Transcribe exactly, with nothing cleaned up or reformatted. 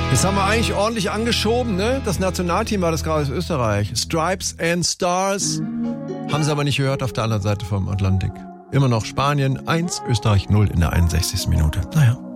Das haben wir eigentlich ordentlich angeschoben, ne? Das Nationalteam war das gerade aus Österreich. Stripes and Stars. Haben sie aber nicht gehört auf der anderen Seite vom Atlantik. Immer noch Spanien eins, Österreich null in der einundsechzigsten Minute. Naja.